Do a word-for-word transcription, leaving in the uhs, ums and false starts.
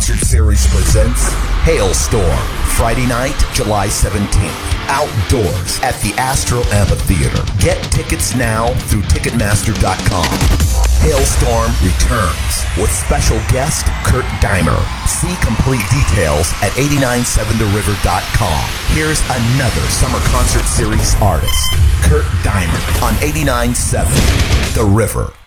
Concert Series presents Hailstorm, Friday night, July seventeenth. Outdoors at the Astro Amphitheater. Get tickets now through Ticketmaster dot com. Hailstorm returns with special guest Kurt Deimer. See complete details at eight nine seven the river dot com. Here's another Summer Concert Series artist, Kurt Deimer, on eight nine seven The River.